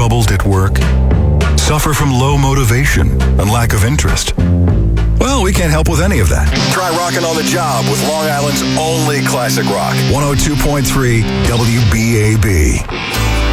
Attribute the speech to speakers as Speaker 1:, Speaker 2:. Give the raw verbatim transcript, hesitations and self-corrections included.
Speaker 1: troubled at work? Suffer from low motivation and lack of interest? Well, we can't help with any of that. Try rocking on the job with Long Island's only classic rock. one oh two point three W B A B.